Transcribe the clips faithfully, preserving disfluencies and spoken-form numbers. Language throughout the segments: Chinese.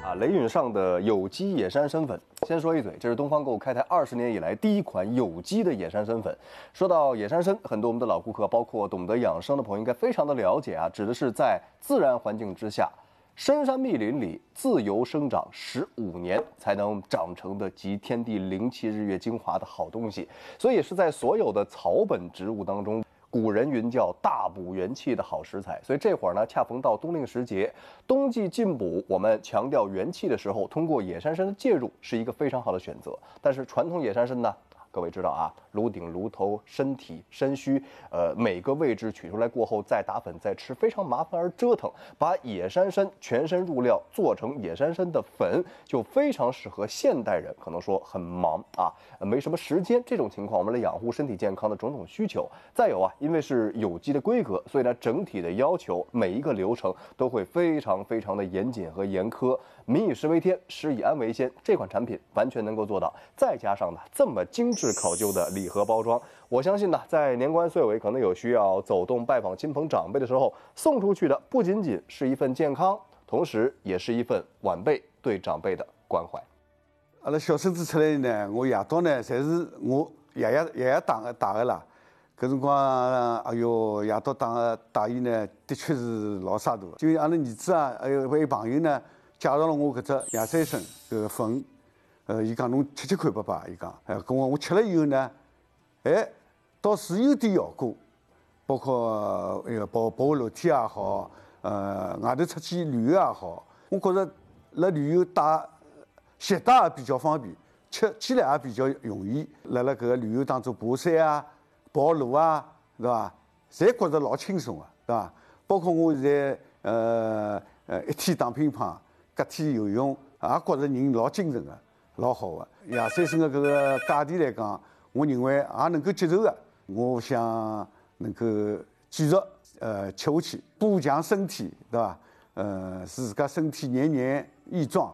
啊，雷允上的有机野山参粉。先说一嘴，这是东方购开台二十年以来第一款有机的野山参粉。说到野山参，很多我们的老顾客，包括懂得养生的朋友，应该非常的了解啊，指的是在自然环境之下，深山密林里自由生长十五年才能长成的集天地灵气日月精华的好东西，所以也是在所有的草本植物当中。古人云叫大补元气的好食材，所以这会儿呢，恰逢到冬令时节，冬季进补，我们强调元气的时候，通过野山参的介入是一个非常好的选择。但是传统野山参呢，各位知道啊，颅顶、颅头、身体、身须，呃，每个位置取出来过后再打粉再吃，非常麻烦而折腾。把野山参全身入料做成野山参的粉，就非常适合现代人，可能说很忙啊，没什么时间这种情况，我们来养护身体健康的种种需求。再有啊，因为是有机的规格，所以呢，整体的要求每一个流程都会非常非常的严谨和严苛。民以食为天，食以安为先，这款产品完全能够做到。再加上呢，这么精致考究的礼盒包装，我相信呢，在年关岁尾可能有需要走动拜访亲朋长辈的时候，送出去的不仅仅是一份健康，同时也是一份晚辈对长辈的关怀。 阿拉小孙子出来呢，我夜到呢，侪是我爷爷爷爷打的打的啦。搿辰光，哎哟，夜到打的打伊呢，的确是老洒脱。就阿拉儿子啊，还有位朋友呢，介绍了我搿只野山参搿个粉。呃，伊讲侬吃吃看爸爸，伊讲，哎，跟我我吃了以后呢，哎，倒是有点效果，包括那个保保护楼梯也好，呃，外头出去旅游也好，我觉着辣旅游带携带也比较方便，吃起来也比较容易。辣辣搿个旅游当中爬山啊、跑路啊，对伐？侪觉着老轻松个，对伐？包括我现在呃呃一天打乒乓，隔天游泳，也觉着人老精神个。老好的，野山参的搿个价钿来讲，我认为也能够接受的。我想能够继续呃吃下去，补强身体，对吧？呃，使自家身体年年益壮。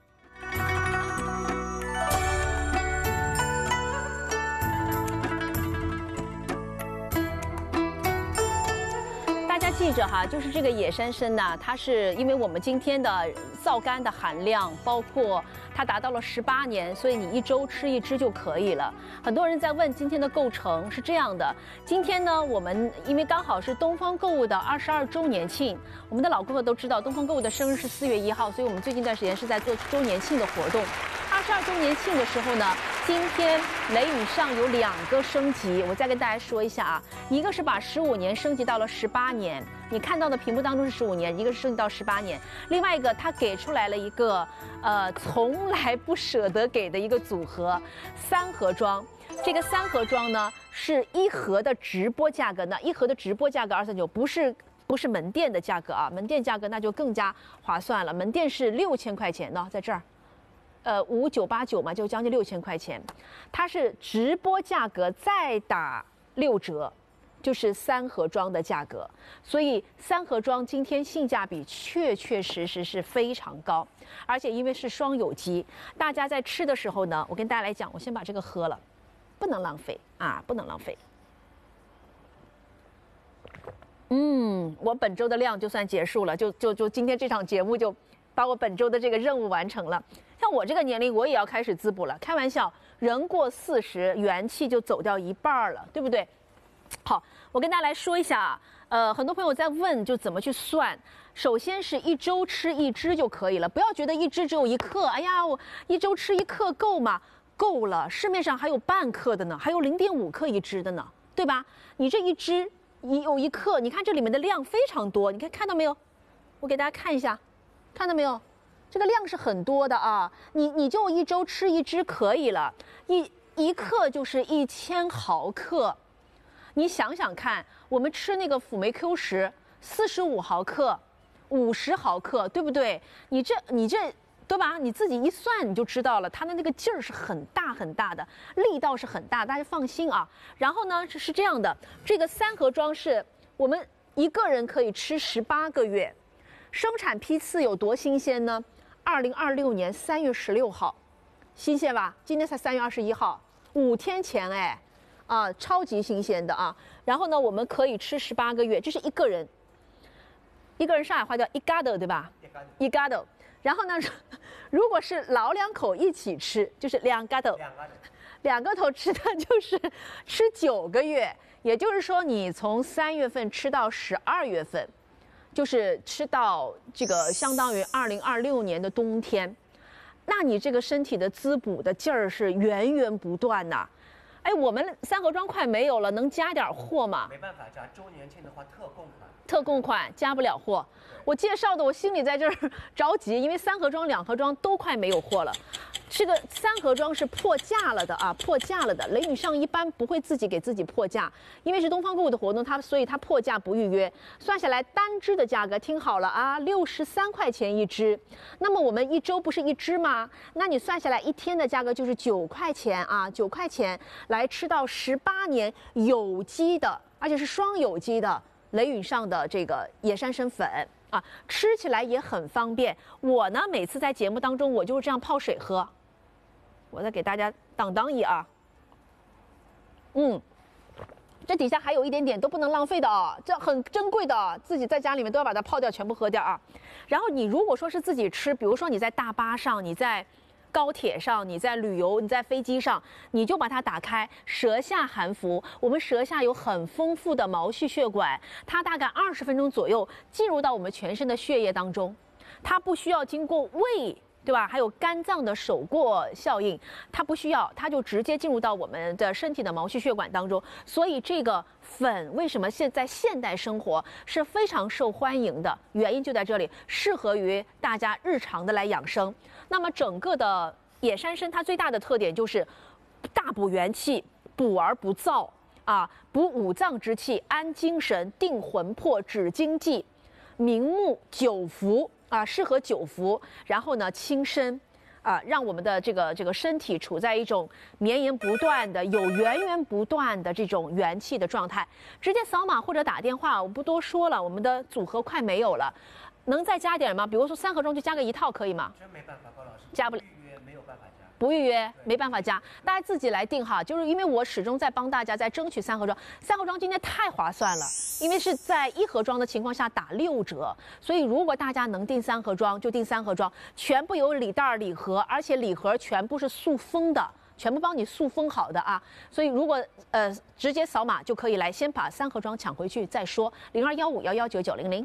记着哈，就是这个野山参呢，它是因为我们今天的皂苷的含量，包括它达到了十八年，所以你一周吃一支就可以了。很多人在问今天的构成是这样的，今天呢，我们因为刚好是东方购物的二十二周年庆，我们的老顾客都知道，东方购物的生日是四月一号，所以我们最近一段时间是在做周年庆的活动。二十二周年庆的时候呢，今天雷允上有两个升级，我再跟大家说一下啊，一个是把十五年升级到了十八年。你看到的屏幕当中是十五年，一个是升级到十八年，另外一个它给出来了一个呃从来不舍得给的一个组合，三盒装。这个三盒装呢是一盒的直播价格呢，一盒的直播价格二三九，不是不是门店的价格啊，门店价格那就更加划算了，门店是六千块钱呢，在这儿，呃五九八九嘛，就将近六千块钱，它是直播价格再打六折。就是三盒装的价格，所以三盒装今天性价比确确实实是非常高，而且因为是双有机，大家在吃的时候呢，我跟大家来讲，我先把这个喝了，不能浪费啊，不能浪费。嗯，我本周的量就算结束了，就就就今天这场节目就把我本周的这个任务完成了。像我这个年龄，我也要开始滋补了，开玩笑，人过四十，元气就走掉一半了，对不对？好，我跟大家来说一下，呃，很多朋友在问就怎么去算。首先是一周吃一支就可以了，不要觉得一支只有一克，哎呀，我一周吃一克够吗？够了，市面上还有半克的呢，还有零点五克一支的呢，对吧？你这一支一有一克，你看这里面的量非常多，你看看到没有？我给大家看一下，看到没有？这个量是很多的啊，你你就一周吃一支可以了，一一克就是一千毫克。你想想看，我们吃那个辅酶 Q 十，四十五毫克，五十毫克，对不对？你这你这对吧？你自己一算你就知道了，它的那个劲儿是很大很大的，力道是很大，大家放心啊。然后呢，是是这样的，这个三盒装是我们一个人可以吃十八个月，生产批次有多新鲜呢？二零二六年三月十六号，新鲜吧？今天才三月二十一号，五天前哎。啊，超级新鲜的啊！然后呢，我们可以吃十八个月，这是一个人。 一个人上海话叫一嘎豆，对吧？一嘎豆。然后呢，如果是老两口一起吃，就是两嘎豆。两嘎豆。两个头吃的就是吃九个月，也就是说你从三月份吃到十二月份，就是吃到这个相当于二零二六年的冬天，那你这个身体的滋补的劲儿是源源不断呐。哎，我们三盒装快没有了，能加点货吗？ 没办法加，周年庆的话特供款。 特供款加不了货，我介绍的我心里在这儿着急，因为三盒装、两盒装都快没有货了。这个三盒装是破价了的啊，破价了的。雷宇上一般不会自己给自己破价，因为是东方购物的活动，它所以它破价不预约。算下来单支的价格，听好了啊，六十三块钱一支。那么我们一周不是一支吗？那你算下来一天的价格就是九块钱啊，九块钱来吃到十八年有机的，而且是双有机的雷允上的这个野山参粉。啊，吃起来也很方便。我呢，每次在节目当中，我就是这样泡水喝。我再给大家当当一啊，嗯，这底下还有一点点都不能浪费的啊，这很珍贵的，自己在家里面都要把它泡掉，全部喝掉啊。然后你如果说是自己吃，比如说你在大巴上，你在高铁上，你在旅游，你在飞机上，你就把它打开，舌下含服。我们舌下有很丰富的毛细血管，它大概二十分钟左右进入到我们全身的血液当中，它不需要经过胃，对吧？还有肝脏的手过效应，它不需要，它就直接进入到我们的身体的毛细血管当中。所以这个粉为什么现在现代生活是非常受欢迎的？原因就在这里，适合于大家日常的来养生。那么整个的野山参，它最大的特点就是大补元气，补而不燥啊，补五脏之气，安精神，定魂魄，止经济，明目，久服啊，适合久服。然后呢，轻身啊，让我们的这个这个身体处在一种绵延不断的、有源源不断的这种元气的状态。直接扫码或者打电话，我不多说了，我们的组合快没有了。能再加点吗？比如说三盒装就加个一套可以吗？ 真没办法，高老师， 加不了， 预约没有办法加， 不预约没办法加，大家自己来定哈。就是因为我始终在帮大家在争取三盒装，三盒装今天太划算了，因为是在一盒装的情况下打六折，所以如果大家能订三盒装就订三盒装，全部有礼袋礼盒，而且礼盒全部是塑封的。全部帮你塑封好的啊，所以如果呃直接扫码就可以来，先把三盒装抢回去再说。零二幺五幺幺九九零零。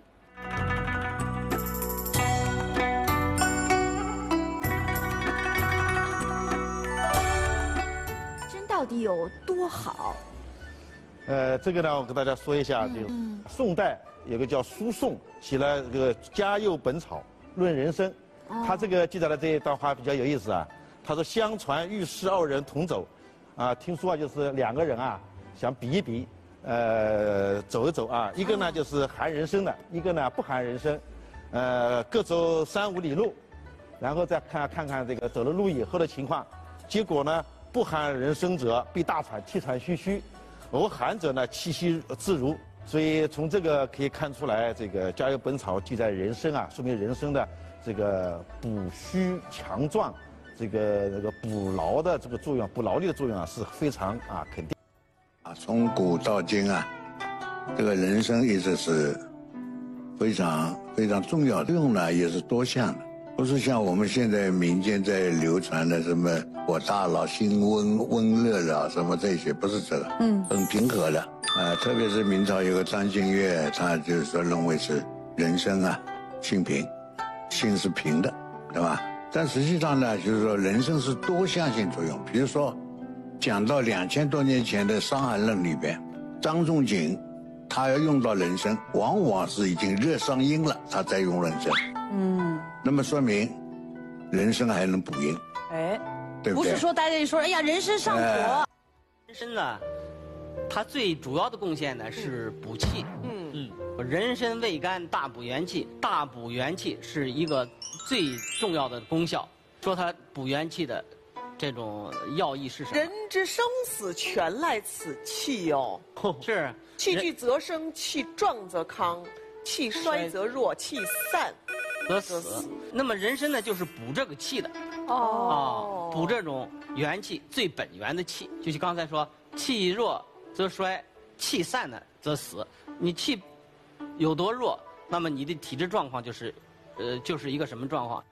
到底有多好？ 呃，这个呢，我跟大家说一下，就宋代有个叫苏颂写了这个《嘉佑本草论人参》，他这个记载的这一段话比较有意思啊。他说：“相传御史二人同走，啊，听说啊就是两个人啊想比一比，呃，走一走啊，一个呢就是含人参的，一个呢不含人参，呃，各走三五里路，然后再看看看这个走了路以后的情况，结果呢。”不含人参者必大喘，气喘吁吁；而含者呢，气息自如。所以从这个可以看出来，这个《嘉佑本草》记载人参啊，说明人参的这个补虚强壮、这个那个补劳的这个作用、补劳力的作用啊，是非常啊肯定。 啊，从古到今啊，这个人参一直是非常非常重要的，用呢也是多项的。不是像我们现在民间在流传的什么我大脑心温温热了什么这些，不是这个，嗯，很平和的，呃，特别是明朝有个张敬岳，他就是说认为是人参啊，性平，性是平的，对吧？但实际上呢，就是说人参是多项性作用，比如说讲到两千多年前的《伤寒论》里边，张仲景他要用到人参，往往是已经热伤阴了，他再用人参。嗯，那么说明人参还能补阴，哎，对不对？ 不是说大家就说，哎呀，人参上火。 人参呢，它最主要的贡献呢是补气。嗯嗯，人参味甘，大补元气，大补元气是一个最重要的功效。说它补元气的这种要义是什么？ 人之生死全赖此气哟。 是， 气聚则生，气壮则康，气衰则弱，气散则死。那么人参呢，就是补这个气的。哦，啊，补这种元气最本源的气，就是刚才说，气弱则衰，气散呢则死。你气有多弱， 那么你的体质状况就是，呃，就是一个什么状况？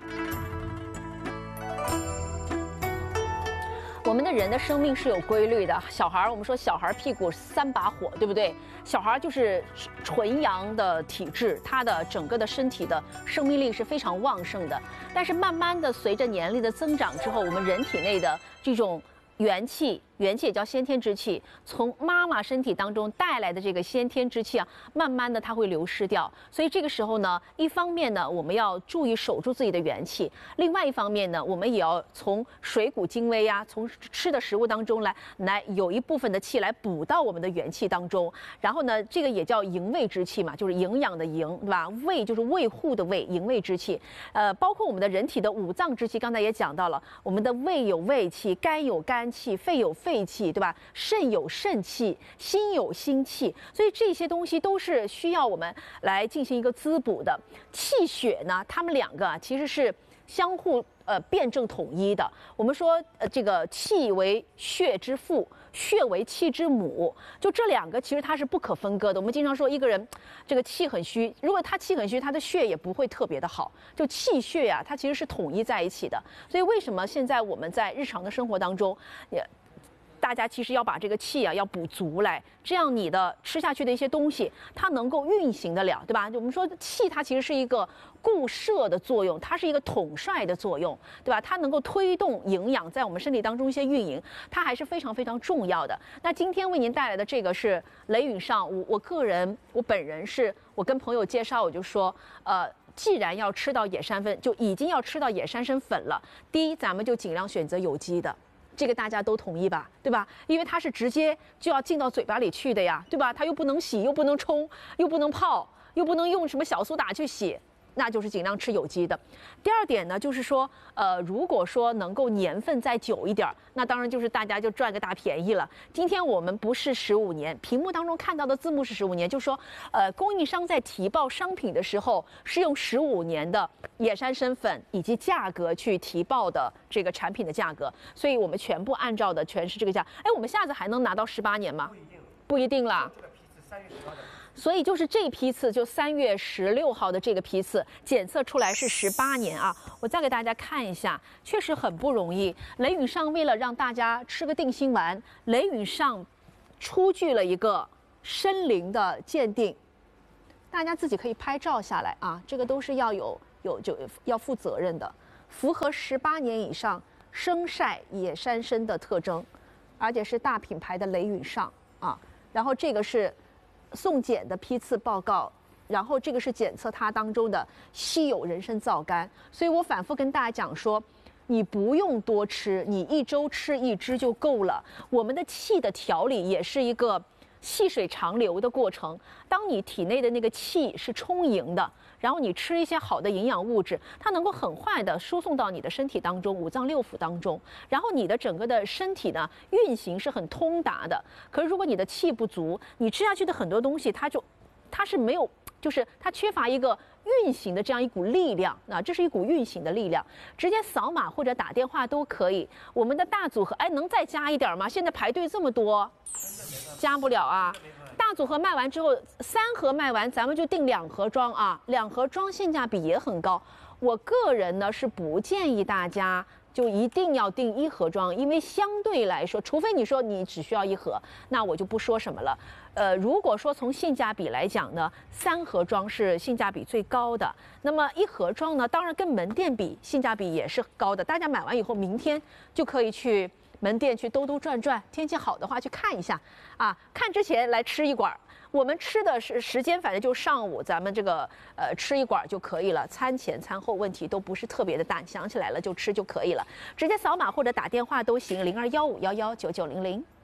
我们的人的生命是有规律的。小孩，我们说小孩屁股三把火，对不对？小孩就是纯阳的体质，他的整个的身体的生命力是非常旺盛的。但是慢慢的随着年龄的增长之后，我们人体内的这种元气，元气也叫先天之气，从妈妈身体当中带来的这个先天之气啊，慢慢的它会流失掉。所以这个时候呢，一方面呢，我们要注意守住自己的元气；另外一方面呢，我们也要从水谷精微呀、啊，从吃的食物当中来来有一部分的气来补到我们的元气当中。然后呢，这个也叫营卫之气嘛，就是营养的营，对吧？卫就是卫护的卫，营卫之气。呃，包括我们的人体的五脏之气，刚才也讲到了，我们的胃有胃气，肝有肝气，肺有肺气，对吧？肾有肾气，心有心气，所以这些东西都是需要我们来进行一个滋补的。气血呢，它们两个啊其实是相互呃辩证统一的。我们说呃这个气为血之父，血为气之母，就这两个其实它是不可分割的。我们经常说一个人这个气很虚，如果他气很虚，他的血也不会特别的好。就气血呀、啊，它其实是统一在一起的。所以为什么现在我们在日常的生活当中也。大家其实要把这个气啊要补足来，这样你的吃下去的一些东西，它能够运行得了，对吧？我们说气它其实是一个固摄的作用，它是一个统帅的作用，对吧？它能够推动营养在我们身体当中一些运营，它还是非常非常重要的。那今天为您带来的这个是雷允上，我我个人我本人是我跟朋友介绍，我就说呃。既然要吃到野山粉，就已经要吃到野山参粉了。第一，咱们就尽量选择有机的。这个大家都同意吧，对吧？因为它是直接就要进到嘴巴里去的呀，对吧？它又不能洗，又不能冲，又不能泡，又不能用什么小苏打去洗，那就是尽量吃有机的。第二点呢，就是说，呃，如果说能够年份再久一点，那当然就是大家就赚个大便宜了。今天我们不是十五年，屏幕当中看到的字幕是十五年，就是说，呃，供应商在提报商品的时候是用十五年的野山参粉以及价格去提报的这个产品的价格，所以我们全部按照的全是这个价。哎，我们下次还能拿到十八年吗？不一定，不一定啦。这个批次三月十八的。所以就是这批次，就三月十六号的这个批次检测出来是十八年啊！我再给大家看一下，确实很不容易。雷允上为了让大家吃个定心丸，雷允上出具了一个参林的鉴定，大家自己可以拍照下来啊，这个都是要有有就要负责任的，符合十八年以上生晒野山参的特征，而且是大品牌的雷允上啊。然后这个是送检的批次报告，然后这个是检测它当中的稀有人参皂苷，所以我反复跟大家讲说，你不用多吃，你一周吃一支就够了。我们的气的调理也是一个细水长流的过程，当你体内的那个气是充盈的，然后你吃一些好的营养物质，它能够很快的输送到你的身体当中，五脏六腑当中，然后你的整个的身体呢运行是很通达的。可是如果你的气不足，你吃下去的很多东西它就它是没有，就是它缺乏一个运行的这样一股力量，那这是一股运行的力量，直接扫码或者打电话都可以。我们的大组合，哎，能再加一点吗？现在排队这么多，加不了啊。大组合卖完之后，三盒卖完，咱们就订两盒装啊，两盒装性价比也很高。我个人呢是不建议大家就一定要订一盒装，因为相对来说，除非你说你只需要一盒，那我就不说什么了。呃，如果说从性价比来讲呢，三盒装是性价比最高的。那么一盒装呢，当然跟门店比性价比也是高的。大家买完以后，明天就可以去门店去兜兜转转，天气好的话去看一下啊。看之前来吃一管，我们吃的是时间，反正就上午咱们这个呃吃一管就可以了，餐前餐后问题都不是特别的大，想起来了就吃就可以了，直接扫码或者打电话都行，零二幺五幺幺九九零零。